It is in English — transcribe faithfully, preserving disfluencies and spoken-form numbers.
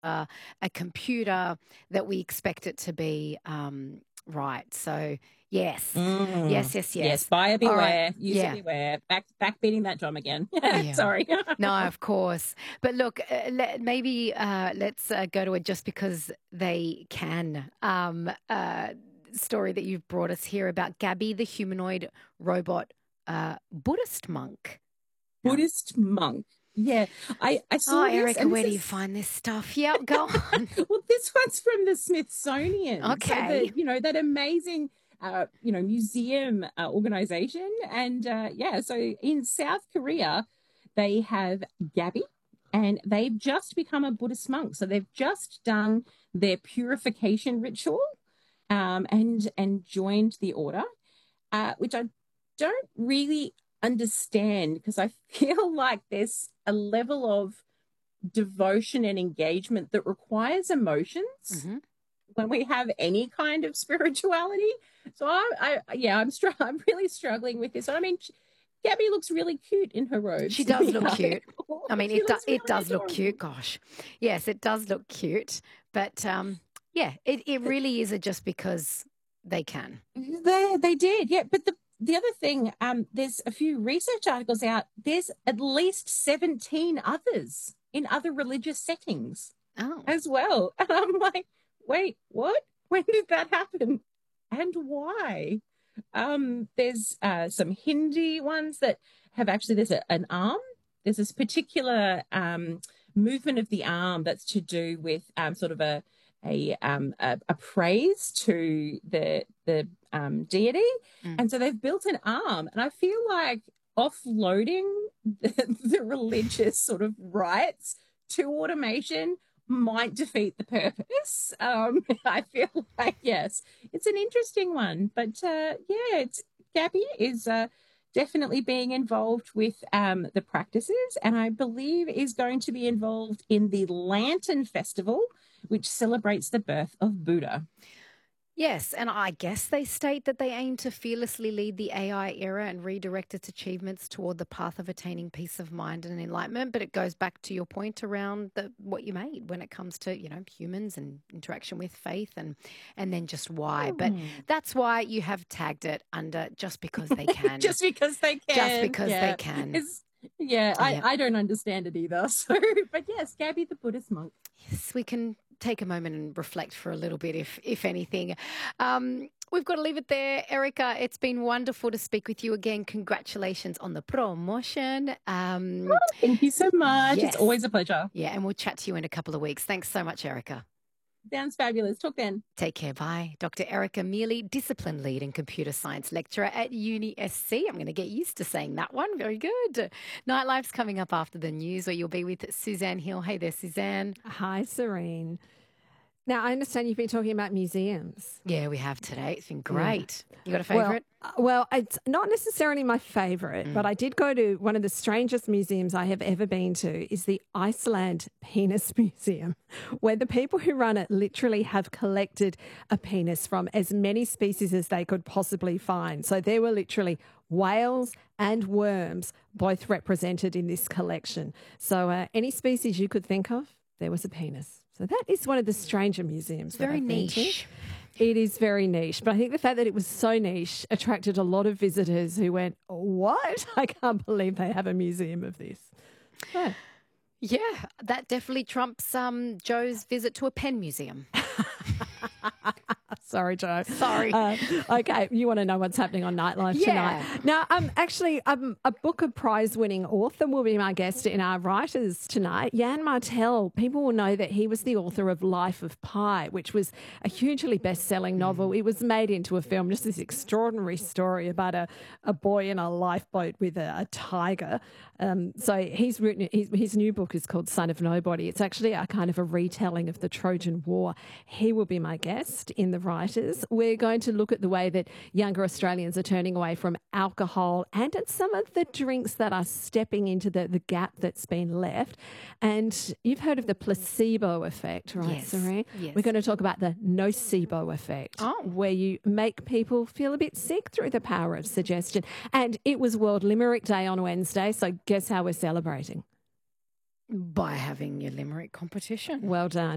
uh, a computer that we expect it to be um, right. So, yes, Mm. yes, yes, Yes, yes. buyer All right. beware, user Yeah. beware. Back back beating that drum again. Yeah. Sorry. No, of course. But look, uh, let, maybe uh, let's uh, go to it just because they can. Um, uh, story that you've brought us here about Gabby, the humanoid robot uh, Buddhist monk. Now, Buddhist monk. Yeah, I I oh, saw this, Erica, and this where do you is find this stuff? Yeah, go on. well, this one's from the Smithsonian. So Okay. the you know that amazing uh, you know museum uh, organization, and uh, yeah, so in South Korea, they have Gabby, and they've just become a Buddhist monk. So they've just done their purification ritual, um, and and joined the order, uh, which I don't really understand because I feel like there's a level of devotion and engagement that requires emotions Mm-hmm. when we have any kind of spirituality. So I, I yeah, I'm str- I'm really struggling with this. I mean, Gabby looks really cute in her She robes. does look cute. I mean, She it do, looks it really does look adorable. cute. Gosh, yes, it does look cute. But um, yeah, it, it really is a just because they can. They they did, yeah. But the the other thing, um, there's a few research articles out. There's at least seventeen others in other religious settings Oh, as well. And I'm like, wait, what? When did that happen? And why? Um, there's uh, some Hindi ones that have actually, there's a, an arm. There's this particular um, movement of the arm that's to do with um, sort of a a, um, a a praise to the the um, deity, mm. and so they've built an arm, and I feel like offloading the, the religious sort of rites to automation might defeat the purpose. Um, I feel like, yes, it's an interesting one, but uh, yeah, it's Gabby is uh, definitely being involved with um, the practices, and I believe is going to be involved in the Lantern Festival, which celebrates the birth of Buddha. Yes, and I guess they state that they aim to fearlessly lead the A I era and redirect its achievements toward the path of attaining peace of mind and enlightenment. But it goes back to your point around the, what you made when it comes to you know humans and interaction with faith and and then just why. But Hmm. that's why you have tagged it under just because they can, Just because they just can, because they yeah, can. it's yeah. I Yeah. I don't understand it either. So, but yes, Gabby the Buddhist monk. Yes, we can take a moment and reflect for a little bit, if if anything. Um, we've got to leave it there, Erica. It's been wonderful to speak with you again. Congratulations on the promotion. Um, Thank you so much. It's yes, always a pleasure. yeah, and we'll chat to you in a couple of weeks. Thanks so much, Erica. Sounds fabulous. Talk then. Take care. Bye. Doctor Erica Mealy, Discipline Lead and Computer Science Lecturer at Uni S C. I'm going to get used to saying that one. Very good. Nightlife's coming up after the news, where you'll be with Suzanne Hill. Hey there, Suzanne. Hi, Serene. Now, I understand you've been talking about museums. Yeah, we have today. It's been Yeah. great. You got a Well, favourite? uh, well, it's not necessarily my favourite, Mm. but I did go to one of the strangest museums I have ever been to is the Iceland Penis Museum, where the people who run it literally have collected a penis from as many species as they could possibly find. So there were literally whales and worms both represented in this collection. So uh, any species you could think of, there was a penis. So that is one of the stranger museums. that Very I've been to. niche. It is very niche, but I think the fact that it was so niche attracted a lot of visitors who went, "What? I can't believe they have a museum of this." Yeah. Yeah, that definitely trumps um, Joe's visit to a pen museum. Sorry, Joe. Sorry. Uh, okay, you want to know what's happening on Nightlife Yeah. tonight? Now, um, actually, um, a Booker Prize-winning author will be my guest in our writers tonight. Jan Martel. People will know that he was the author of Life of Pi, which was a hugely best-selling novel. It was made into a film, just this extraordinary story about a, a boy in a lifeboat with a, a tiger. Um, so he's written his, his new book is called Son of Nobody. It's actually a kind of a retelling of the Trojan War. He will be my guest in the writers. We're going to look at the way that younger Australians are turning away from alcohol and at some of the drinks that are stepping into the, the gap that's been left. And you've heard of the placebo effect, right, Yes, Serene? yes. We're going to talk about the nocebo effect, Oh. where you make people feel a bit sick through the power of suggestion. And it was World Limerick Day on Wednesday, so guess how we're celebrating? By having your limerick competition. Well done.